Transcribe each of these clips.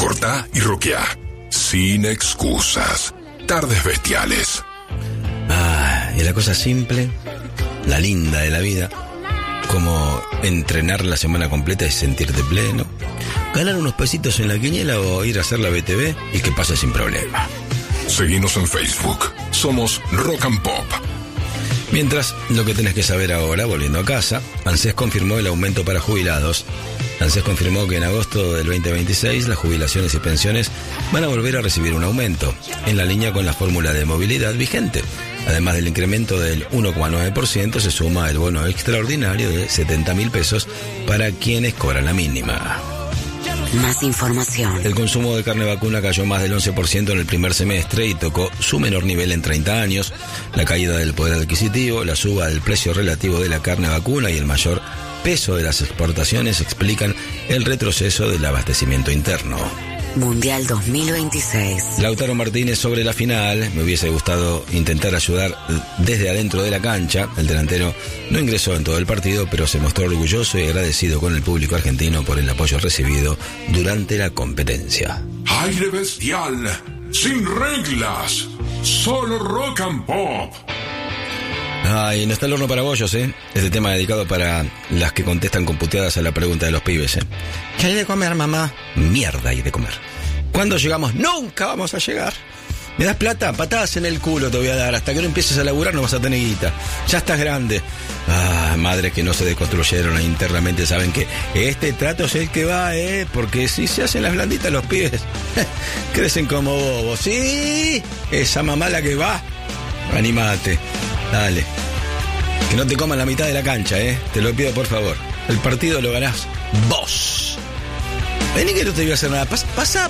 Cortá y roqueá. Sin excusas. Tardes bestiales. Y la cosa simple, la linda de la vida, como entrenar la semana completa y sentirte pleno, ganar unos pesitos en la quiniela o ir a hacer la BTV y que pase sin problema. Seguinos en Facebook. Somos Rock and Pop. Mientras, lo que tenés que saber ahora, volviendo a casa, ANSES confirmó el aumento para jubilados. ANSES confirmó que en agosto del 2026 las jubilaciones y pensiones van a volver a recibir un aumento, en la línea con la fórmula de movilidad vigente. Además del incremento del 1,9%, se suma el bono extraordinario de 70.000 pesos para quienes cobran la mínima. Más información. El consumo de carne vacuna cayó más del 11% en el primer semestre y tocó su menor nivel en 30 años. La caída del poder adquisitivo, la suba del precio relativo de la carne vacuna y el mayor peso de las exportaciones explican el retroceso del abastecimiento interno. Mundial 2026. Lautaro Martínez sobre la final. Me hubiese gustado intentar ayudar desde adentro de la cancha. El delantero no ingresó en todo el partido, pero se mostró orgulloso y agradecido con el público argentino por el apoyo recibido durante la competencia. Aire bestial. Sin reglas. Solo Rock and Pop. Ay, no está el horno para bollos, ¿eh? Este tema dedicado para las que contestan con puteadas a la pregunta de los pibes, ¿eh? ¿Qué hay de comer, mamá? Mierda hay de comer. ¿Cuándo llegamos? Nunca vamos a llegar. ¿Me das plata? Patadas en el culo te voy a dar. Hasta que no empieces a laburar no vas a tener guita. Ya estás grande. Madres que no se deconstruyeron internamente saben que este trato es el que va, porque si se hacen las blanditas los pibes crecen como bobos. Sí, esa mamá la que va. Anímate. Dale. Que no te coman la mitad de la cancha, te lo pido por favor. El partido lo ganás vos. Vení que no te voy a hacer nada. Pasá.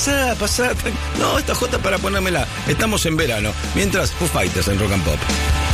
No, esta jota para ponérmela. Estamos en verano. Mientras, Foo Fighters en Rock and Pop.